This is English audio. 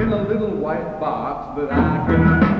in a little white box that I can